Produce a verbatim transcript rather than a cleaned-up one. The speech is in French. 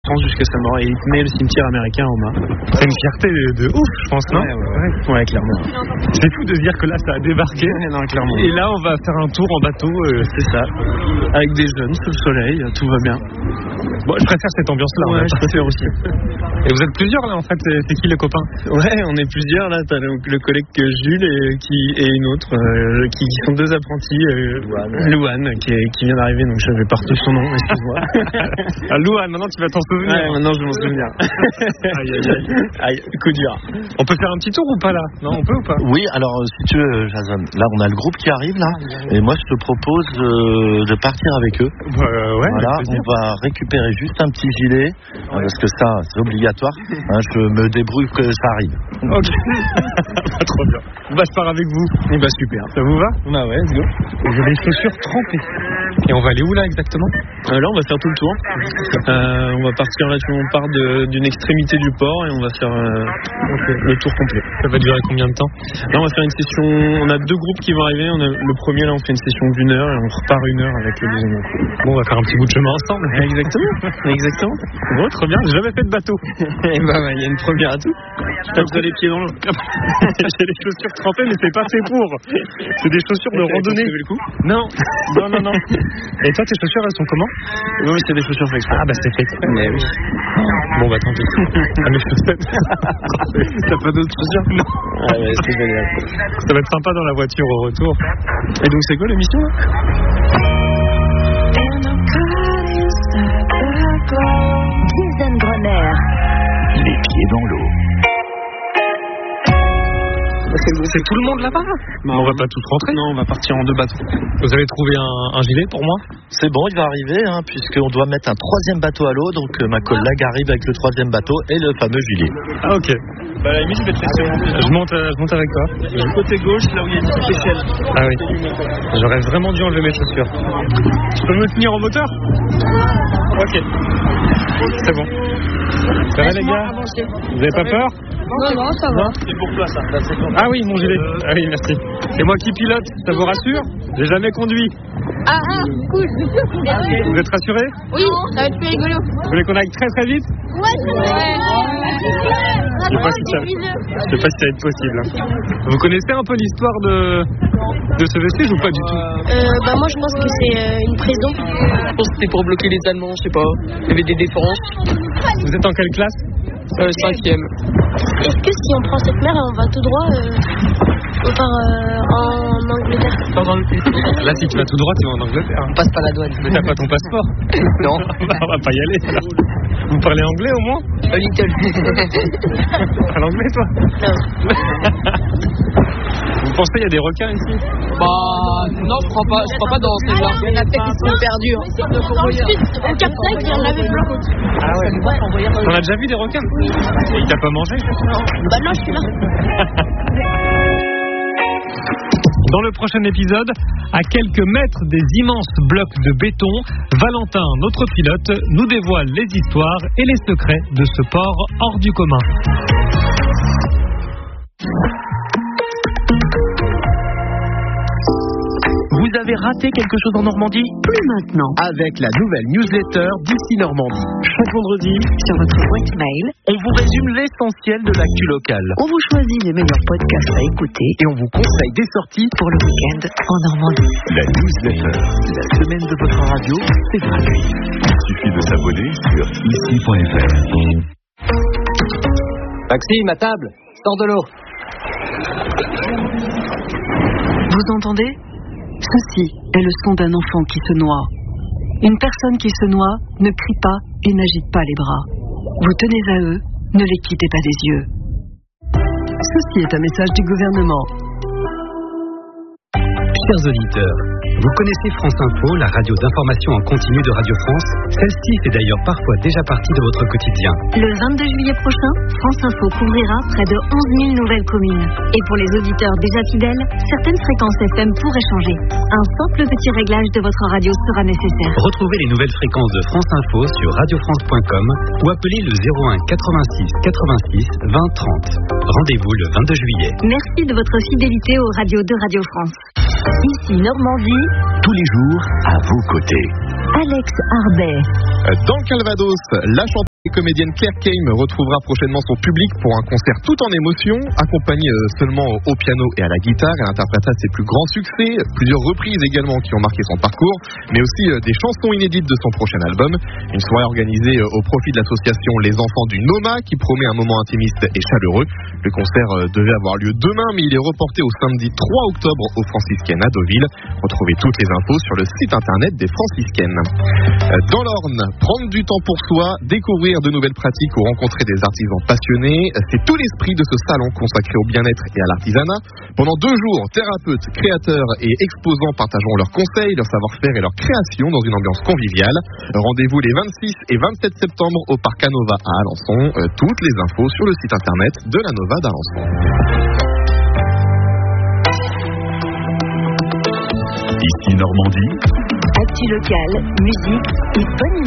France jusqu'à sa mort et il tenait le cimetière américain en main. C'est une fierté de ouf, je pense, non? Ouais, ouais, ouais. Ouais, clairement. C'est fou de dire que là, ça a débarqué. Ouais, non, clairement. Et là, on va faire un tour en bateau. Euh... C'est ça. Avec des jeunes, sous le soleil, tout va bien. Bon, je préfère cette ambiance-là. Ouais, je préfère aussi. Et vous êtes plusieurs là, en fait. C'est, c'est qui les copains? Ouais, on est plusieurs là. T'as le, le collègue Jules et, qui, et une autre euh, qui, qui sont deux apprentis. Euh, Louane, Louane qui, est, qui vient d'arriver, donc je vais partout son nom, excuse-moi. Ah, Louane, maintenant tu vas t'en souvenir. Ouais, maintenant je vais m'en souvenir. Aïe, aïe, aïe. Aïe, coup dur. On peut faire un petit tour ou pas là? Non, on peut ou pas? Oui, alors si tu veux, Jason, là on a le groupe qui arrive là, et moi je te propose euh, de partir avec eux. Bah, euh, ouais. Voilà, on va récupérer juste un petit gilet, hein, parce que ça c'est obligatoire. Hein, je me débrouille que ça arrive. Ok. Trop bien. Bah je pars avec vous. Et bah super. Ça vous va? Bah ouais, let's go. J'ai des chaussures trempées. Et on va aller où là exactement? euh, Là on va faire tout le tour. Euh, on va partir là, tu vois, on part de, d'une extrémité du port et on va faire euh, okay. le tour complet. Ça va durer combien de temps? Là on va faire une session, on a deux groupes qui vont arriver. On a, le premier là on fait une session d'une heure et on repart une heure avec le deuxième groupe. Bon, on va faire un petit bout de chemin ensemble. Exactement. Exactement. Bon, trop bien, j'ai jamais fait de bateau. Et bah il y a une première à tout. Tu tapes les pieds dans l'eau. J'ai les chaussures trempées mais c'est pas fait pour. C'est des chaussures de randonnée. Le coup non, non, non, non. Et toi tes chaussures elles sont comment? Oui, c'est des chaussures faites. Ah bah c'est fait. Mais oui. Bon bah tant pis. Ah mes chaussettes. T'as pas d'autres chaussures? Non. Ah ouais, c'est génial. Ça va être sympa dans la voiture au retour. Et donc c'est quoi l'émission là? Jason Grenier. Les pieds dans l'eau. C'est tout le monde là-bas? Bah, on va pas tous rentrer. Non, on va partir en deux bateaux. Vous avez trouvé un, un gilet pour moi? C'est bon, il va arriver, hein, puisqu'on doit mettre un troisième bateau à l'eau. Donc euh, ma collègue arrive avec le troisième bateau et le fameux gilet. Ah ok. Bah à la limite je vais te laisser monter. Je monte, euh, je monte avec toi. Du côté gauche, là où il y a une petite échelle. Ah oui. J'aurais vraiment dû enlever mes chaussures. Tu peux me tenir en moteur? Ok. C'est bon. Ça va les gars? Vous avez pas peur? Non, non, ça va. C'est pour toi ça. Ah oui, mon gilet. Ah oui, merci. C'est moi qui pilote, ça vous rassure? J'ai jamais conduit. Ah, ah, cool. Vous êtes rassurés? Oui, ça va être plus rigolo. Vous voulez qu'on aille très très vite? Ouais, ouais. Je sais pas si ça, je sais pas si ça va être possible. Vous connaissez un peu l'histoire de, de ce vestige ou pas du tout? Euh, bah moi je pense que c'est euh, une prison. Je pense que c'était pour bloquer les Allemands, je sais pas. Il y avait des défenses. Vous êtes en quelle classe? Euh, cinquième. Est-ce que si on prend cette mer et on va tout droit, euh, on part euh, en Angleterre? Là si tu vas tout droit, tu vas en Angleterre. On passe pas la douane. Mais t'as pas ton passeport? Non. Bah, on va pas y aller alors. Vous parlez anglais au moins? A little. Tu parles anglais toi? Non. Vous pensez qu'il y a des requins ici? Bah non, je crois pas, je crois pas dans ces gens. Il y en a peut-être qui sont perdus. Hein. Dans le sud, au Cap d'Agde, il y en avait plein. Ah ouais. On a déjà vu des requins? Et t'as pas mangé? Bah non, je suis là. Dans le prochain épisode, à quelques mètres des immenses blocs de béton, Valentin, notre pilote, nous dévoile les histoires et les secrets de ce port hors du commun. Vous avez raté quelque chose en Normandie? Plus maintenant. Avec la nouvelle newsletter d'ici Normandie. Chaque vendredi, sur votre boîte mail, on vous résume l'essentiel de l'actu locale. on vous choisit les meilleurs podcasts à écouter Et on vous conseille des sorties pour le week-end en Normandie. La newsletter, la semaine de votre radio, c'est gratuit. Il suffit de s'abonner sur ici point f r. Maxime, à table, sors de l'eau. Vous entendez? Ceci est le son d'un enfant qui se noie. Une personne qui se noie ne crie pas et n'agite pas les bras. Vous tenez à eux, ne les quittez pas des yeux. Ceci est un message du gouvernement. Chers auditeurs, vous connaissez France Info, la radio d'information en continu de Radio France. Celle-ci fait d'ailleurs parfois déjà partie de votre quotidien. Le vingt-deux juillet prochain, France Info couvrira près de onze mille nouvelles communes. Et pour les auditeurs déjà fidèles, certaines fréquences F M pourraient changer. Un simple petit réglage de votre radio sera nécessaire. Retrouvez les nouvelles fréquences de France Info sur radio france point com ou appelez le zéro un quatre-vingt-six quatre-vingt-six vingt trente. Rendez-vous le vingt-deux juillet. Merci de votre fidélité aux radios de Radio France. Ici Normandie, Tous les jours, à vos côtés. Alex Arbet. Dans le Calvados, la chanteuse La comédienne Claire Kame retrouvera prochainement son public pour un concert tout en émotion, accompagnée seulement au piano et à la guitare. Elle interprétera ses plus grands succès, plusieurs reprises également qui ont marqué son parcours, mais aussi des chansons inédites de son prochain album. Une soirée organisée au profit de l'association Les Enfants du Noma qui promet un moment intimiste et chaleureux. Le concert devait avoir lieu demain, mais il est reporté au samedi trois octobre aux Franciscaines à Deauville. Retrouvez toutes les infos sur le site internet des Franciscaines. Dans l'Orne, prendre du temps pour soi, découvrir de nouvelles pratiques ou rencontrer des artisans passionnés, c'est tout l'esprit de ce salon consacré au bien-être et à l'artisanat. Pendant deux jours, thérapeutes, créateurs et exposants partageront leurs conseils, leur savoir-faire et leur création dans une ambiance conviviale. Rendez-vous les vingt-six et vingt-sept septembre au Parc Anova à Alençon. Euh, toutes les infos sur le site internet de la Nova d'Alençon. Ici Normandie. Actu locale, musique et bonne humeur.